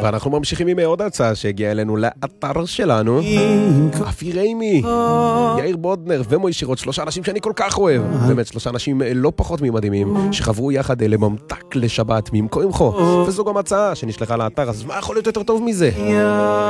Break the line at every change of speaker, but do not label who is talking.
ואנחנו ממשיכים עם עוד הצעה שהגיעה אלינו לאתר שלנו. אפי ריימי, יאיר בודנר ומוישי רוט, 3 אנשים שאני כל כך אוהב, באמת 3 אנשים לא פחות ממדהימים, שחברו יחד לממתק לשבת ממקו עמכו, וזו גם הצעה שנשלחה לאתר, אז מה יכול להיות יותר טוב מזה?